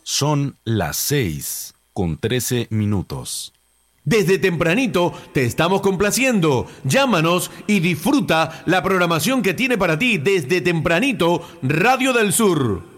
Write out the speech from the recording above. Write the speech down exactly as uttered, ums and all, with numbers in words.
Son las seis con trece minutos. Desde tempranito te estamos complaciendo. Llámanos y disfruta la programación que tiene para ti desde tempranito Radio del Sur.